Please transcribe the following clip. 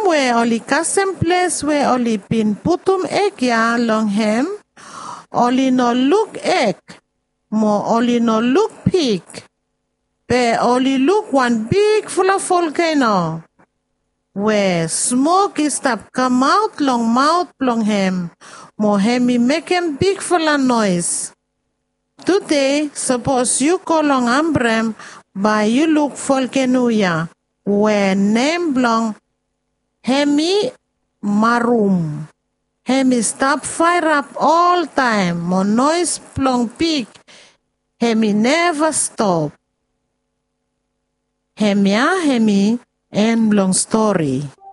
where oli custom place where oli pin putum egg ya long hem, oli no look egg, mo oli no look pig. Be oli look one big full of volcano, where smoke is stop come out long mouth long hem, mo hemi make him big full of noise. Today, suppose you go long Ambrem, by you look volcano ya, where name belong Hemi Marum. Hemi stop fire up all time, mo noise plong big. Hemi never stop. Hemi and long story.